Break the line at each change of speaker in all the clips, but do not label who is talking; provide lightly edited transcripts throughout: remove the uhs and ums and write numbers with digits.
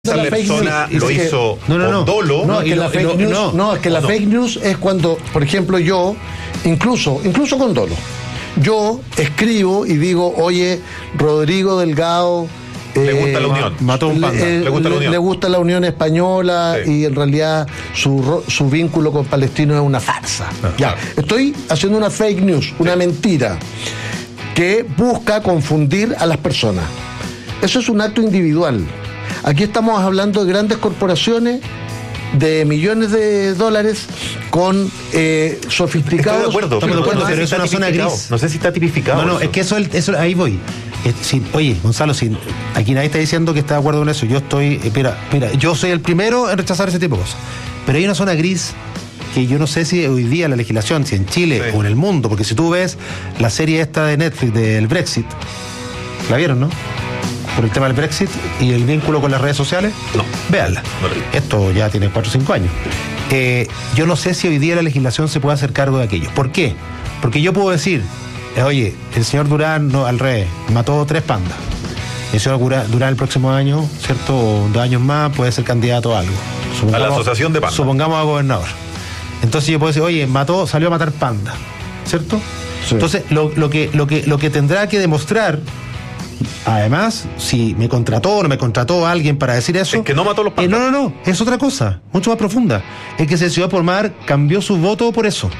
esa persona lo hizo con dolo.
No, es que la fake news, no, es que la fake news es cuando, por ejemplo, yo, incluso con dolo, yo escribo y digo, oye, Rodrigo Delgado
le gusta la Unión, mató un panda,
le gusta la Unión Española, sí. Y en realidad su vínculo con Palestino es una farsa. Ya, estoy haciendo una fake news, una mentira que busca confundir a las personas. Eso es un acto individual. Aquí estamos hablando de grandes corporaciones de millones de dólares con sofisticados.
Estoy de acuerdo, pero es una zona gris. No sé si está tipificado.
No, es que eso ahí voy. Oye, Gonzalo, aquí nadie está diciendo que está de acuerdo con eso. Yo estoy, mira, yo soy el primero en rechazar ese tipo de cosas. Pero hay una zona gris que yo no sé si hoy día la legislación, si en Chile o en el mundo, porque si tú ves la serie esta de Netflix del Brexit, ¿la vieron, no? Por el tema del Brexit y el vínculo con las redes sociales,
no,
véanla. Esto ya tiene 4 o 5 años. Yo no sé si hoy día la legislación se puede hacer cargo de aquello. ¿Por qué? Porque yo puedo decir, oye, el señor Durán, no, al revés, mató 3 pandas. El señor Durán el próximo año, ¿cierto? O 2 años más, puede ser candidato a algo.
A la asociación de pandas.
Supongamos a gobernador. Entonces yo puedo decir, oye, salió a matar pandas, ¿cierto? Sí. Entonces, lo que tendrá que demostrar, además, si me contrató o no me contrató alguien para decir eso,
es que no mató los pandas.
No, es otra cosa, mucho más profunda. Es que Ciudad por Mar cambió su voto por eso.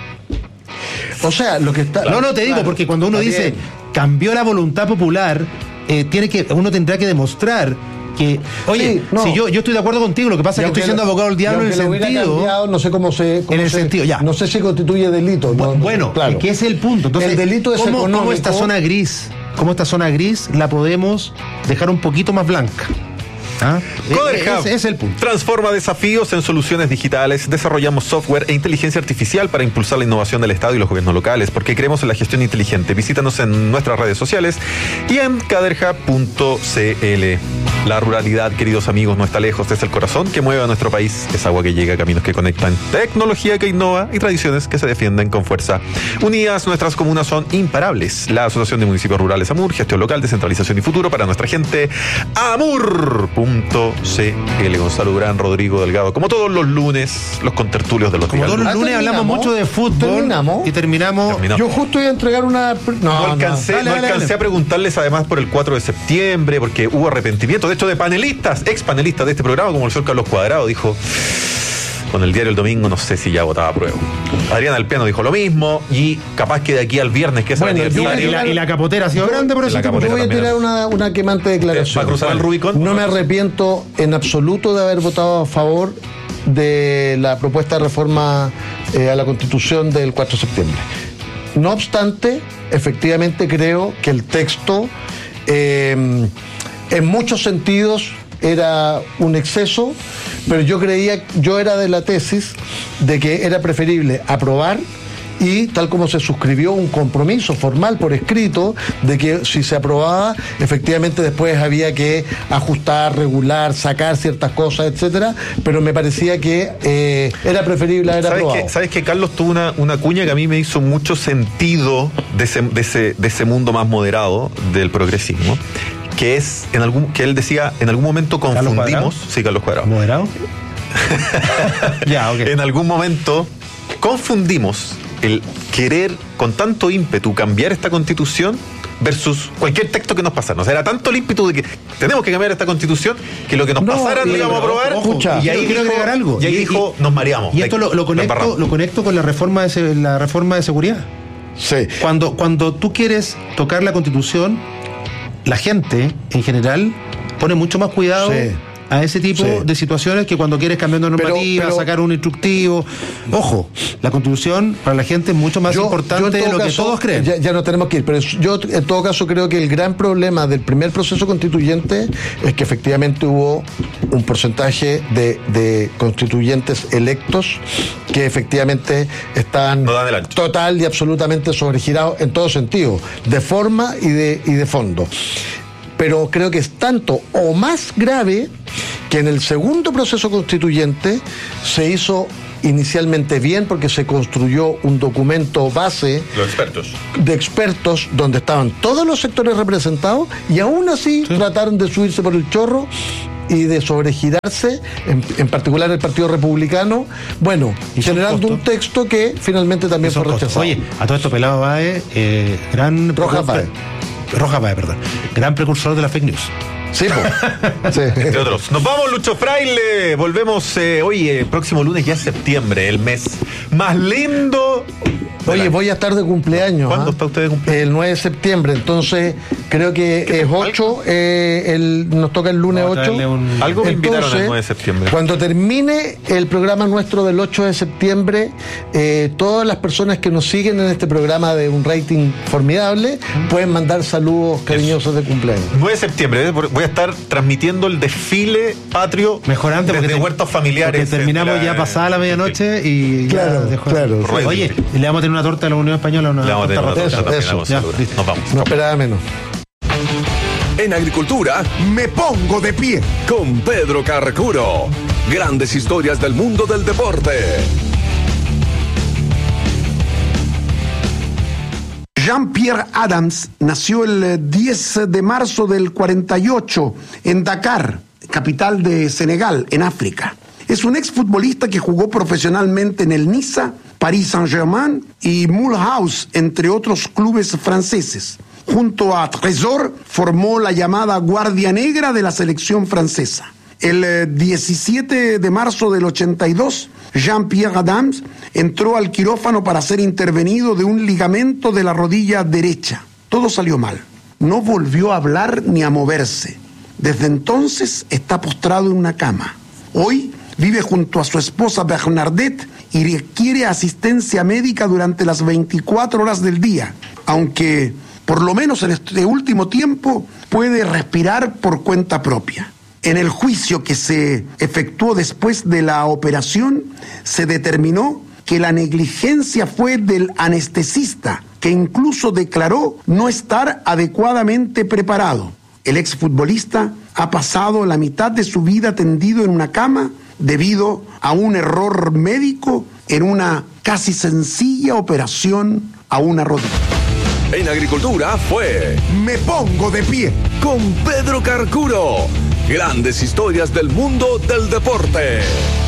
O sea, lo que está...
No, te digo, porque cuando uno dice cambió la voluntad popular, uno tendrá que demostrar que, oye, si yo estoy de acuerdo contigo, lo que pasa es que estoy siendo abogado del diablo en el sentido...
Cambiado, no sé cómo
sentido, ya.
No sé si constituye delito.
Bueno, claro. Es que ese es el punto. Entonces,
el delito es económico.
¿Cómo esta zona gris la podemos dejar un poquito más blanca?
CoderHub
es el punto.
Transforma desafíos en soluciones digitales. Desarrollamos software e inteligencia artificial para impulsar la innovación del Estado y los gobiernos locales, porque creemos en la gestión inteligente. Visítanos en nuestras redes sociales y en CoderHub.cl. La ruralidad, queridos amigos, no está lejos, es el corazón que mueve a nuestro país. Es agua que llega, caminos que conectan, tecnología que innova y tradiciones que se defienden con fuerza. Unidas, nuestras comunas son imparables. La Asociación de Municipios Rurales AMUR, gestión local, descentralización y futuro para nuestra gente. AMUR.cl. Gonzalo Durán, Rodrigo Delgado. Como todos los lunes, los contertulios de los días.
Como todos los lunes hablamos mucho de fútbol. Terminamos.
Yo justo iba a entregar una...
No alcancé a preguntarles además por el 4 de septiembre, porque hubo arrepentimiento. De hecho, de panelistas, ex panelistas de este programa, como el señor Carlos Cuadrado, dijo... Con el diario El Domingo, no sé si ya votaba a prueba. Adriana Alpiano dijo lo mismo, y capaz que de aquí al viernes, que es el aniversario.
Y la capotera ha sido grande por eso.
Yo voy a tirar una quemante declaración.
¿Para cruzar el Rubicón?
No me arrepiento en absoluto de haber votado a favor de la propuesta de reforma a la Constitución del 4 de septiembre. No obstante, efectivamente creo que el texto, en muchos sentidos, era un exceso, pero yo era de la tesis de que era preferible aprobar y, tal como se suscribió, un compromiso formal por escrito de que si se aprobaba, efectivamente después había que ajustar, regular, sacar ciertas cosas, etcétera, pero me parecía que era preferible haber aprobado.
¿Sabes que Carlos tuvo una cuña que a mí me hizo mucho sentido de ese mundo más moderado del progresismo? Que es, que él decía, en algún momento confundimos... Carlos Cuadrado.
¿Moderado?
Ya, ok. En algún momento confundimos el querer con tanto ímpetu cambiar esta Constitución versus cualquier texto que nos pasara. O sea, era tanto el ímpetu de que tenemos que cambiar esta Constitución que lo que nos pasara lo íbamos a aprobar.
Y ahí quiero agregar algo.
Y ahí dijo, nos mareamos.
Y esto lo conecto con la reforma de seguridad.
Sí.
Cuando tú quieres tocar la Constitución, la gente, en general, pone mucho más cuidado a ese tipo de situaciones que cuando quieres cambiar una normativa, sacar un instructivo. Ojo, la Constitución para la gente es mucho más importante de lo que todos creen.
Ya no tenemos que ir, pero yo en todo caso creo que el gran problema del primer proceso constituyente es que efectivamente hubo un porcentaje de constituyentes electos que efectivamente están total y absolutamente sobregirados en todo sentido, de forma y de fondo. Pero creo que es tanto o más grave que en el segundo proceso constituyente se hizo inicialmente bien porque se construyó un documento base de expertos donde estaban todos los sectores representados y aún así trataron de subirse por el chorro y de sobregirarse, en particular el Partido Republicano, bueno, generando un texto que finalmente también fue rechazado.
Oye, a todo esto Pelado Báez,
Rojas Báez,
perdón, gran precursor de la fake news.
Sí, sí.
Entre otros. Nos vamos, Lucho Fraile. Volvemos hoy, próximo lunes, ya es septiembre, el mes más lindo.
Oye, voy a estar de cumpleaños.
¿Cuándo está usted de cumpleaños?
El 9 de septiembre, entonces creo que es 8, nos toca el lunes 8.
Algo me invitaron el 9 de septiembre.
Cuando termine el programa nuestro del 8 de septiembre, todas las personas que nos siguen en este programa de un rating formidable pueden mandar saludos cariñosos de cumpleaños.
9 de septiembre, voy a estar transmitiendo el desfile patrio
mejorante
desde huertos familiares.
Terminamos ya pasada la medianoche y
claro.
Oye, y le vamos a tener una torta a la Unión Española.
Le vamos a tener una torta también. Nos vamos.
No esperaba menos.
En agricultura, me pongo de pie con Pedro Carcuro. Grandes historias del mundo del deporte.
Jean-Pierre Adams nació el 10 de marzo del 48 en Dakar, capital de Senegal, en África. Es un exfutbolista que jugó profesionalmente en el Niza, Paris Saint-Germain y Mulhouse, entre otros clubes franceses. Junto a Trésor formó la llamada Guardia Negra de la selección francesa. El 17 de marzo del 82, Jean-Pierre Adams entró al quirófano para ser intervenido de un ligamento de la rodilla derecha. Todo salió mal. No volvió a hablar ni a moverse. Desde entonces está postrado en una cama. Hoy vive junto a su esposa Bernadette y requiere asistencia médica durante las 24 horas del día, aunque por lo menos en este último tiempo puede respirar por cuenta propia. En el juicio que se efectuó después de la operación, se determinó que la negligencia fue del anestesista, que incluso declaró no estar adecuadamente preparado. El exfutbolista ha pasado la mitad de su vida tendido en una cama debido a un error médico en una casi sencilla operación a una rodilla.
En agricultura fue
Me pongo de pie
con Pedro Carcuro. Grandes historias del mundo del deporte.